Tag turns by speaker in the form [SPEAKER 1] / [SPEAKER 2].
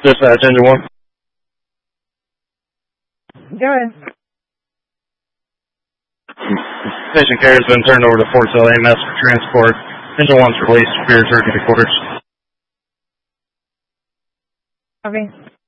[SPEAKER 1] Dispatch, engine 1.
[SPEAKER 2] Go ahead.
[SPEAKER 1] Patient care has been turned over to Fort Sill AMS for transport. Engine 1's released. Superior Turkey to quarters.
[SPEAKER 2] Okay.